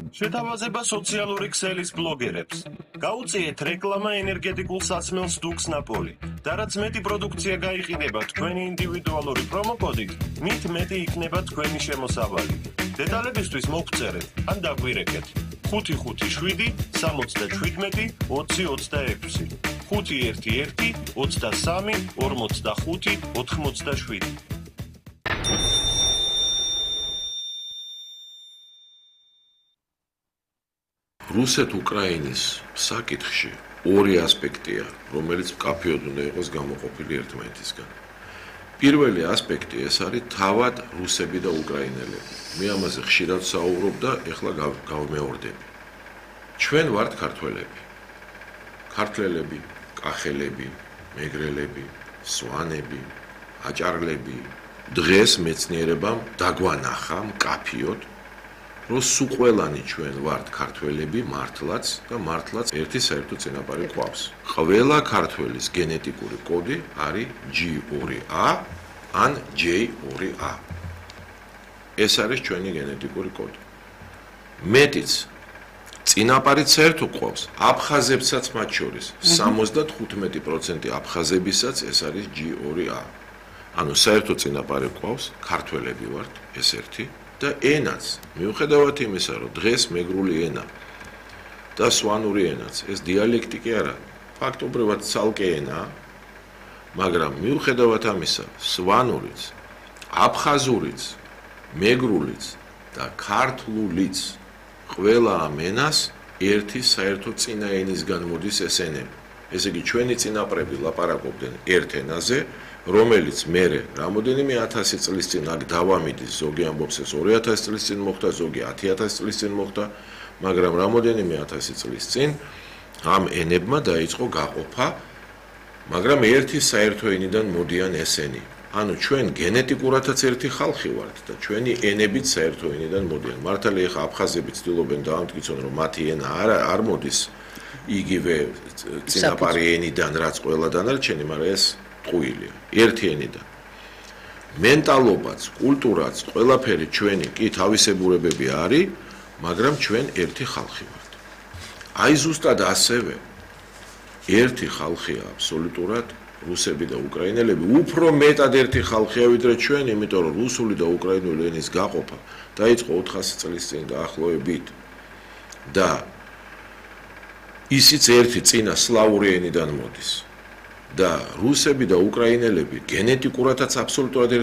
შეთავაზება სოციალური ქსელის ბლოგერებს. გაუწიეთ რეკლამა ენერგეტიკულ საცმელს დუქს ნაპოლი. და რაც მეტი პროდუქცია გაიყიდება თქვენი ინდივიდუალური პრომოკოდით, მით მეტი იქნება თქვენი შემოსავალი. დეტალებისთვის მოგწერეთ ან დაგვირეკეთ. 557 77 2026 511 23 45 87 რუსეთ-უკრაინის საკითხში ორი ასპექტია, რომელიც მკაფიოდ უნდა იყოს გამოყოფილი ერთმანეთისგან. პირველი ასპექტი ეს არის თავად რუსები და უკრაინელები. მე ამაზე ხშირად საუბრობ და ეხლა გავმეორდები. ჩვენ ვართ ქართველები. ქართველები, კახელები, მეგრელები, სვანები, აჭარლები. დღეს მეცნიერებამ დაგვანახა მკაფიოდ რომ სულ ყველანი ჩვენ ვართ ქართველები მართლაც და მართლაც ერთი საერთო წინაპარი გვყავს. ყველა ქართველის გენეტიკური კოდი არის G2A ან J2A. ეს არის ჩვენი გენეტიკური კოდი. მეტიც წინაპარიც საერთო გვყავს აფხაზებსაც მათ შორის 75% აფხაზებისაც ეს არის G2A. ანუ საერთო წინაპარი გვყავს ქართველები ვართ ეს ერთი და ენაც მიუხედავად იმისა რომ დღეს მეგრული ენა და სვანური ენაც ეს დიალექტიკი არა ფაქტობრივად ცალკე ენაა მაგრამ მიუხედავად ამისა სვანურიც აფხაზურიც მეგრულიც და ქართლულიც ყველა ამ ენას ერთი საერთო წინა ენისგან მოდის ეს ენები ესე იგი ჩვენი წინაპრები ლაპარაკობდნენ ერთ ენაზე რომელიც მერე რამოდენიმე 1000 წლის წინ აქ დავამიდის ზოგი ამბობს ეს 2000 წლის წინ მოხდა ზოგი 10000 წლის წინ მოხდა მაგრამ რამოდენიმე 1000 წლის წინ ამ ენებმა დაიწყო გაყოფა მაგრამ ერთი საერთო ენიდან მოდიან ესენი ანუ ჩვენ გენეტიკურადაც ერთი ხალხი ვართ და ჩვენი ენებიც საერთო ენიდან მოდიან მართალია ხა აფხაზები ცდილობენ დაამტკიცონ რომ მათი ენა არ მოდის იგივე წინაპარი ენიდან რაც ყველა დანარჩენი მაგრამ ეს ტყუილია ერთი ენიდან მენტალობაც კულტურაც ყველაფერი ჩვენი კი თავისებურებები არის მაგრამ ჩვენ ერთი ხალხი ვართ აი ზუსტად ასევე ერთი ხალხია აბსოლუტურად რუსები და უკრაინელები უფრო მეტად ერთი ხალხია ვიდრე ჩვენ იმიტომ რომ რუსული და უკრაინული ენის გაყოფა დაიწყო 400 წლის წინ დაახლოებით და ისიც ერთი წინა სლავური ენიდან მოდის და რუსები და უკრაინელები გენეტიკურადაც აბსოლუტურად